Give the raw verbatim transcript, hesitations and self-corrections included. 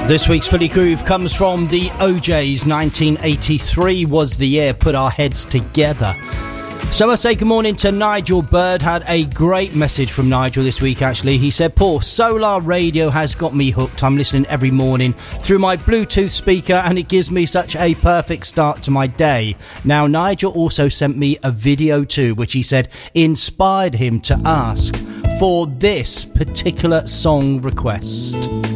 This week's Philly Groove comes from the O Js. nineteen eighty-three was the year Put Our Heads Together. So I say good morning to Nigel Bird. Had a great message from Nigel this week, actually. He said, Paul, Solar Radio has got me hooked. I'm listening every morning through my Bluetooth speaker and it gives me such a perfect start to my day. Now, Nigel also sent me a video too, which he said inspired him to ask for this particular song request.